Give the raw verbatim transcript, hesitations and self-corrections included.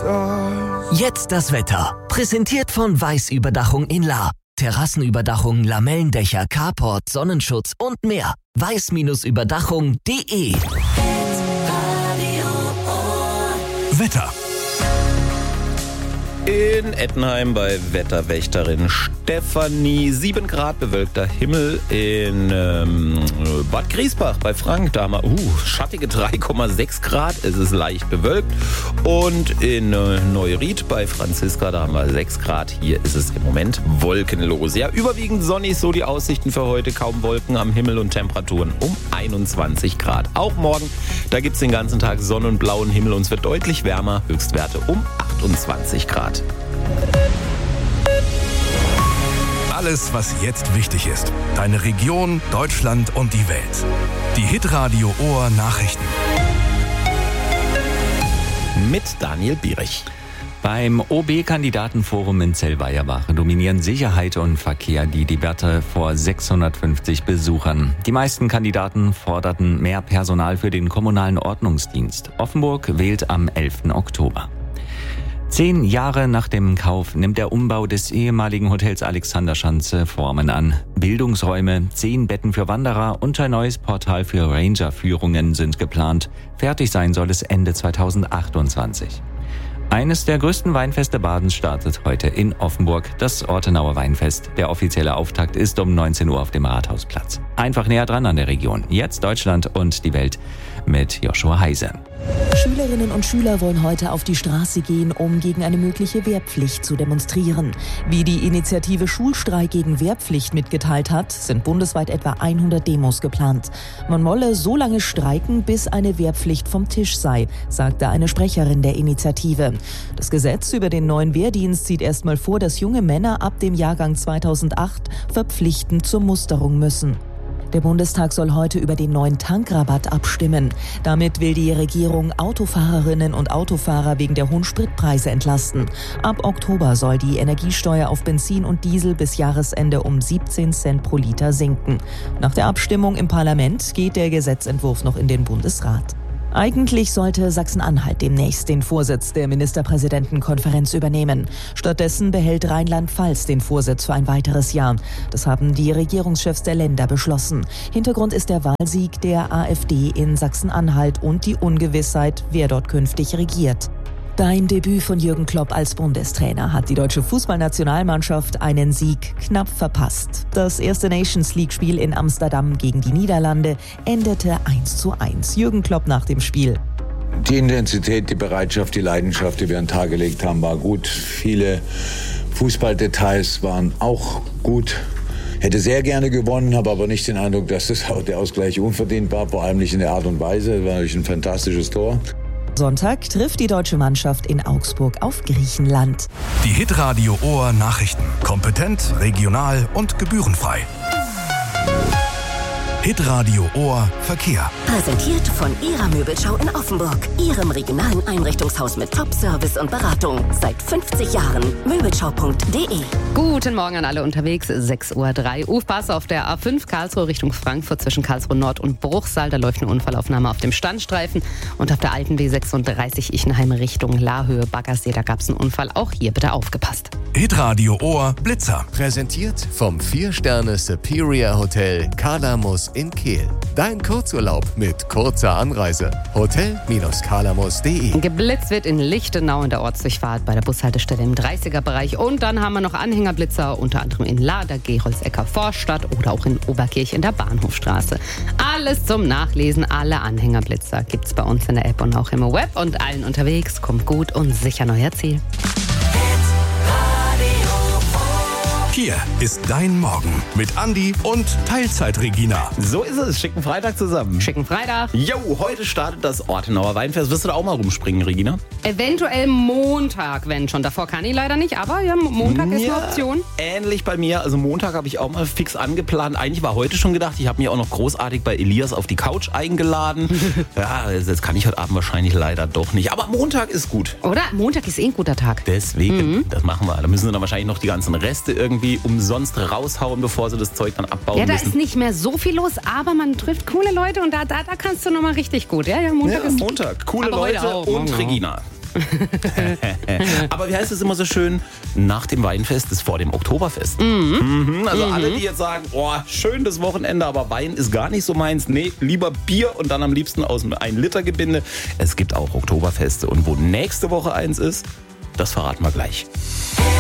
Jetzt das Wetter. Präsentiert von Weiß-Überdachung in La. Terrassenüberdachung, Lamellendächer, Carport, Sonnenschutz und mehr. weiß-überdachung punkt de. Wetter. In Ettenheim bei Wetterwächterin Stefanie, sieben Grad bewölkter Himmel. In ähm, Bad Griesbach bei Frank, da haben wir uh, schattige drei Komma sechs Grad, es ist leicht bewölkt. Und in äh, Neuried bei Franziska, da haben wir sechs Grad, hier ist es im Moment wolkenlos. Ja, überwiegend sonnig, so die Aussichten für heute, kaum Wolken am Himmel und Temperaturen um einundzwanzig Grad. Auch morgen, da gibt es den ganzen Tag Sonne und blauen Himmel und es wird deutlich wärmer, Höchstwerte um achtundzwanzig Grad. Alles, was jetzt wichtig ist. Deine Region, Deutschland und die Welt. Die Hitradio Ohr Nachrichten. Mit Daniel Bierich. Beim O B-Kandidatenforum in Zellweierbach dominieren Sicherheit und Verkehr die Debatte vor sechshundertfünfzig Besuchern. Die meisten Kandidaten forderten mehr Personal für den kommunalen Ordnungsdienst. Offenburg wählt am elften Oktober. Zehn Jahre nach dem Kauf nimmt der Umbau des ehemaligen Hotels Alexanderschanze Formen an. Bildungsräume, zehn Betten für Wanderer und ein neues Portal für Ranger-Führungen sind geplant. Fertig sein soll es Ende zweitausendachtundzwanzig. Eines der größten Weinfeste Badens startet heute in Offenburg, das Ortenauer Weinfest. Der offizielle Auftakt ist um neunzehn Uhr auf dem Rathausplatz. Einfach näher dran an der Region. Jetzt Deutschland und die Welt mit Joshua Heise. Schülerinnen und Schüler wollen heute auf die Straße gehen, um gegen eine mögliche Wehrpflicht zu demonstrieren. Wie die Initiative Schulstreik gegen Wehrpflicht mitgeteilt hat, sind bundesweit etwa hundert Demos geplant. Man wolle so lange streiken, bis eine Wehrpflicht vom Tisch sei, sagte eine Sprecherin der Initiative. Das Gesetz über den neuen Wehrdienst sieht erstmal vor, dass junge Männer ab dem Jahrgang zweitausendacht verpflichtend zur Musterung müssen. Der Bundestag soll heute über den neuen Tankrabatt abstimmen. Damit will die Regierung Autofahrerinnen und Autofahrer wegen der hohen Spritpreise entlasten. Ab Oktober soll die Energiesteuer auf Benzin und Diesel bis Jahresende um siebzehn Cent pro Liter sinken. Nach der Abstimmung im Parlament geht der Gesetzentwurf noch in den Bundesrat. Eigentlich sollte Sachsen-Anhalt demnächst den Vorsitz der Ministerpräsidentenkonferenz übernehmen. Stattdessen behält Rheinland-Pfalz den Vorsitz für ein weiteres Jahr. Das haben die Regierungschefs der Länder beschlossen. Hintergrund ist der Wahlsieg der AfD in Sachsen-Anhalt und die Ungewissheit, wer dort künftig regiert. Beim Debüt von Jürgen Klopp als Bundestrainer hat die deutsche Fußballnationalmannschaft einen Sieg knapp verpasst. Das erste Nations-League-Spiel in Amsterdam gegen die Niederlande endete eins zu eins. Jürgen Klopp nach dem Spiel. Die Intensität, die Bereitschaft, die Leidenschaft, die wir an den Tag gelegt haben, war gut. Viele Fußballdetails waren auch gut. Hätte sehr gerne gewonnen, habe aber nicht den Eindruck, dass das, der Ausgleich unverdient war, vor allem nicht in der Art und Weise. Das war natürlich ein fantastisches Tor. Sonntag trifft die deutsche Mannschaft in Augsburg auf Griechenland. Die Hitradio Ohr Nachrichten. Kompetent, regional und gebührenfrei. Hitradio Ohr Verkehr. Präsentiert von Ihrer Möbelschau in Offenburg. Ihrem regionalen Einrichtungshaus mit Top-Service und Beratung. Seit fünfzig Jahren. Möbelschau punkt de. Guten Morgen an alle unterwegs. sechs Uhr drei. Aufpasse auf der A fünf Karlsruhe Richtung Frankfurt zwischen Karlsruhe Nord und Bruchsal. Da läuft eine Unfallaufnahme auf dem Standstreifen. Und auf der alten B sechsunddreißig Ichenheim Richtung Lahöhe Baggersee. Da gab es einen Unfall. Auch hier bitte aufgepasst. Hitradio Ohr Blitzer. Präsentiert vom vier Sterne Superior Hotel Kalamus in Kehl. Dein Kurzurlaub mit kurzer Anreise. Hotel Kalamus punkt de. Geblitzt wird in Lichtenau in der Ortsdurchfahrt bei der Bushaltestelle im dreißiger-Bereich. Und dann haben wir noch Anhängerblitzer, unter anderem in Lader, Geholzecker Vorstadt oder auch in Oberkirch in der Bahnhofstraße. Alles zum Nachlesen, alle Anhängerblitzer gibt's bei uns in der App und auch im Web. Und allen unterwegs, kommt gut und sicher neuer Ziel. Hier ist dein Morgen mit Andi und Teilzeit-Regina. So ist es. Schicken Freitag zusammen. Schicken Freitag. Jo, heute startet das Ortenauer Weinfest. Wirst du da auch mal rumspringen, Regina? Eventuell Montag, wenn schon. Davor kann ich leider nicht, aber ja, Montag ist ja, eine Option. Ähnlich bei mir. Also Montag habe ich auch mal fix angeplant. Eigentlich war heute schon gedacht, ich habe mich auch noch großartig bei Elias auf die Couch eingeladen. Ja, jetzt kann ich heute Abend wahrscheinlich leider doch nicht. Aber Montag ist gut. Oder? Montag ist eh ein guter Tag. Deswegen, Mhm. das machen wir. Da müssen sie dann wahrscheinlich noch die ganzen Reste irgendwie umsonst raushauen, bevor sie das Zeug dann abbauen Ja, da müssen. ist nicht mehr so viel los, aber man trifft coole Leute und da, da, da kannst du nochmal richtig gut. Ja, ja, Montag Ja, ist Montag. Coole aber heute Leute auch. und Morgen Regina. Aber wie heißt es immer so schön? Nach dem Weinfest ist vor dem Oktoberfest. Mhm. Mhm. Also mhm. alle, die jetzt sagen, oh, schön das Wochenende, aber Wein ist gar nicht so meins. Nee, lieber Bier und dann am liebsten aus einem ein Liter Gebinde. Es gibt auch Oktoberfeste. Und wo nächste Woche eins ist, das verraten wir gleich.